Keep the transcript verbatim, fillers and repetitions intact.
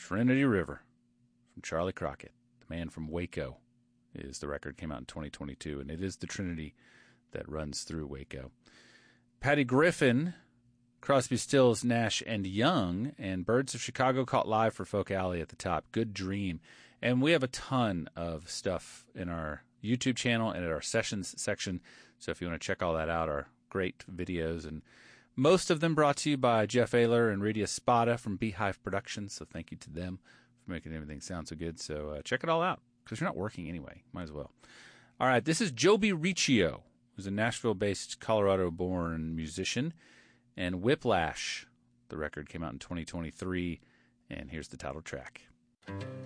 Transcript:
Trinity River from Charlie Crockett, the man from Waco, is the record. Came out in twenty twenty-two, and it is the Trinity that runs through Waco. Patty Griffin, Crosby, Stills, Nash and Young, and Birds of Chicago caught live for Folk Alley at the top. Good Dream. And we have a ton of stuff in our YouTube channel and at our sessions section. So if you want to check all that out, our great videos, and most of them brought to you by Jeff Ayler and Radia Spada from Beehive Productions. So thank you to them for making everything sound so good. So uh, check it all out, because you're not working anyway. Might as well. All right, this is Joby Riccio, who's a Nashville-based, Colorado-born musician. And Whiplash, the record came out in twenty twenty-three, and here's the title track.